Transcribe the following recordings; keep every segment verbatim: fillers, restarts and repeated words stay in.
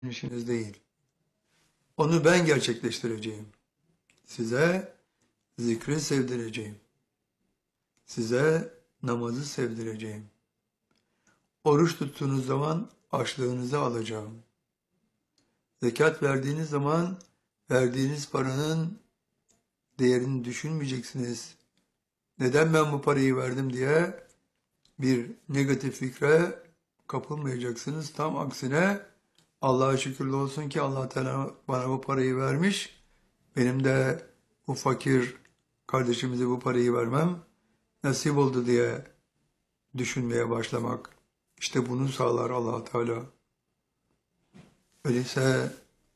işiniz değil. Onu ben gerçekleştireceğim. Size zikri sevdireceğim. Size namazı sevdireceğim. Oruç tuttuğunuz zaman açlığınızı alacağım. Zekat verdiğiniz zaman verdiğiniz paranın değerini düşünmeyeceksiniz. Neden ben bu parayı verdim diye bir negatif fikre kapılmayacaksınız. Tam aksine Allah'a şükürler olsun ki Allah Teala bana bu parayı vermiş. Benim de bu fakir kardeşimize bu parayı vermem nasip oldu diye düşünmeye başlamak. İşte bunu sağlar Allah Teala. Öyleyse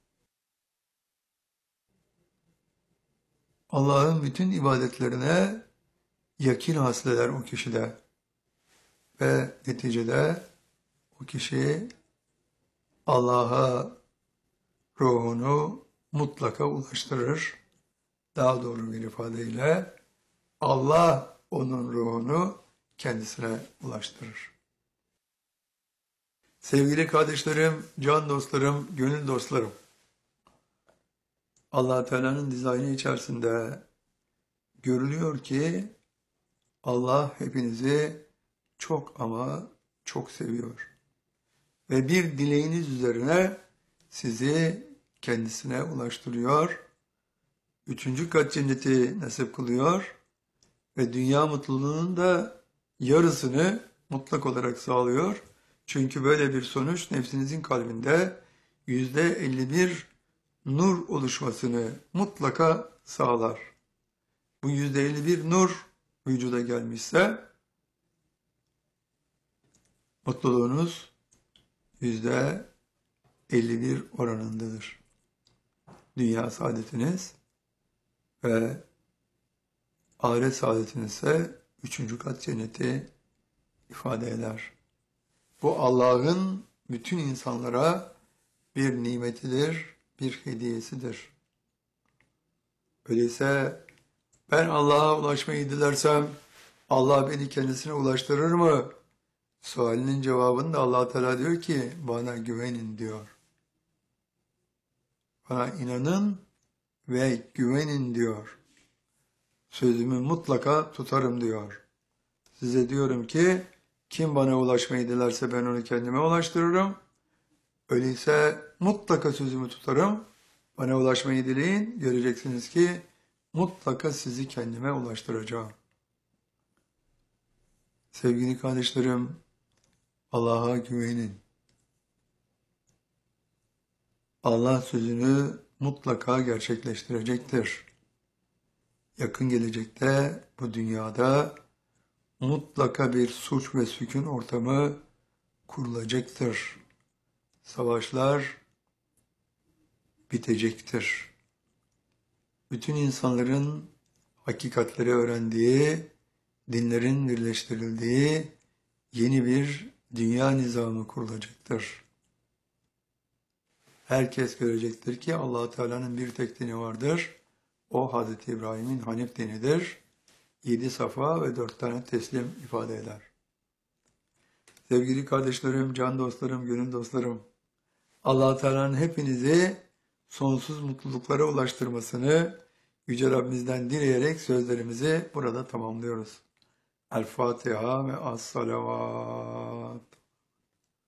Allah'ın bütün ibadetlerine yakin hasıl o kişide. Ve neticede o kişi Allah'a ruhunu mutlaka ulaştırır. Daha doğru bir ifadeyle Allah onun ruhunu kendisine ulaştırır. Sevgili kardeşlerim, can dostlarım, gönül dostlarım, Allah Teala'nın dizaynı içerisinde görülüyor ki Allah hepinizi çok ama çok seviyor. Ve bir dileğiniz üzerine sizi kendisine ulaştırıyor. Üçüncü kat cenneti nasip kılıyor. Ve dünya mutluluğunun da yarısını mutlak olarak sağlıyor. Çünkü böyle bir sonuç nefsinizin kalbinde yüzde elli bir nur oluşmasını mutlaka sağlar. Bu yüzde elli bir nur vücuda gelmişse mutluluğunuz yüzde elli bir oranındadır. Dünya saadetiniz ve ahiret saadetiniz ise üçüncü kat cenneti ifade eder. Bu Allah'ın bütün insanlara bir nimetidir, bir hediyesidir. Öyleyse ben Allah'a ulaşmayı dilersem Allah beni kendisine ulaştırır mı? Sualinin cevabında Allah Teala diyor ki bana güvenin diyor. Bana inanın ve güvenin diyor. Sözümü mutlaka tutarım diyor. Size diyorum ki kim bana ulaşmayı dilerse ben onu kendime ulaştırırım. Öyleyse mutlaka sözümü tutarım. Bana ulaşmayı dileyin. Göreceksiniz ki mutlaka sizi kendime ulaştıracağım. Sevgili kardeşlerim, Allah'a güvenin. Allah sözünü mutlaka gerçekleştirecektir. Yakın gelecekte bu dünyada mutlaka bir suç ve sükun ortamı kurulacaktır. Savaşlar bitecektir. Bütün insanların hakikatleri öğrendiği, dinlerin birleştirildiği yeni bir dünya nizamı kurulacaktır. Herkes görecektir ki Allah Teala'nın bir tek dini vardır. O Hazreti İbrahim'in Hanif dinidir. Yedi safa ve dört tane teslim ifade eder. Sevgili kardeşlerim, can dostlarım, gönül dostlarım, Allah Teala'nın hepinizi sonsuz mutluluklara ulaştırmasını Yüce Rabbimizden dileyerek sözlerimizi burada tamamlıyoruz. El Fatiha ve Es-Salavat.